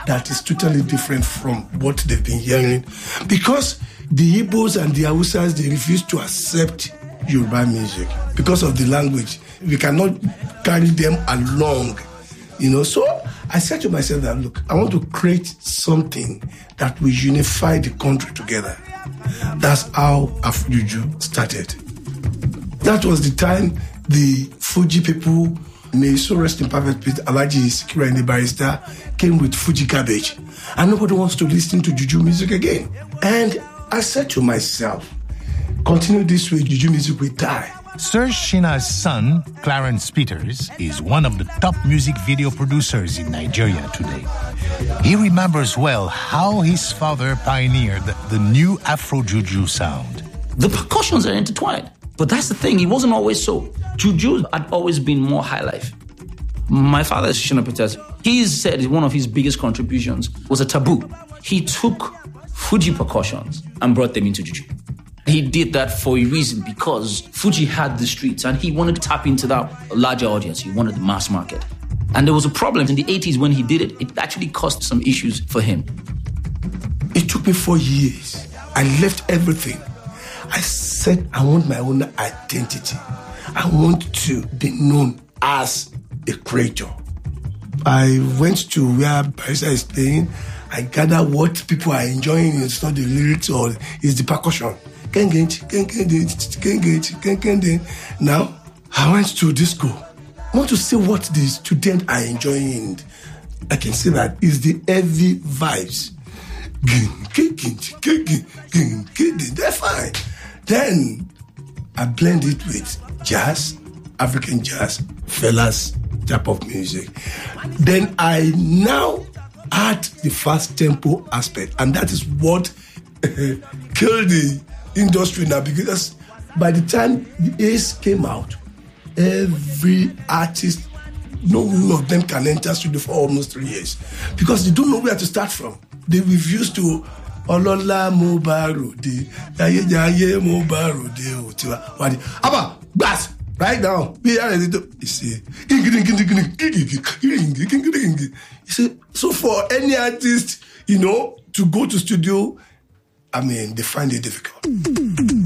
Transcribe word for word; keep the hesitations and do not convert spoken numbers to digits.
that is totally different from what they've been hearing. Because the Igbos and the Hausas, they refuse to accept Yoruba music because of the language. We cannot carry them along, you know. So I said to myself that, look, I want to create something that will unify the country together. That's how Afrojuju started. That was the time the Fuji people, may so rest in perfect peace, Alhaji Sikiru Ayinde Barrister, came with Fuji Cabbage. And nobody wants to listen to Juju music again. And I said to myself, continue this way, Juju music will die. Sir Shina's son, Clarence Peters, is one of the top music video producers in Nigeria today. He remembers well how his father pioneered the new Afro-Juju sound. The percussions are intertwined, but that's the thing, it wasn't always so. Juju had always been more high life. My father, Shina Peters, he said one of his biggest contributions was a taboo. He took Fuji percussions and brought them into Juju. He did that for a reason, because Fuji had the streets and he wanted to tap into that larger audience. He wanted the mass market. And there was a problem in the eighties when he did it. It actually caused some issues for him. It took me four years. I left everything. I said, I want my own identity. I want to be known as a creator. I went to where Barrister is playing. I gather what people are enjoying. It's not the lyrics or it's the percussion. Now, I went to disco. I want to see what the students are enjoying. I can see that it's the heavy vibes. They're fine. Then I blend it with jazz, African jazz, fellas type of music. Then I now add the fast tempo aspect, and that is what killed the industry now, because by the time the Ace came out, every artist, no one of them can enter studio for almost three years because they don't know where to start from. They refuse to Olola mo baro de aye aye mo baro de o tiwa wadi aba bass right now we are ready to you see you see. So for any artist, you know, to go to studio, I mean, they find it difficult.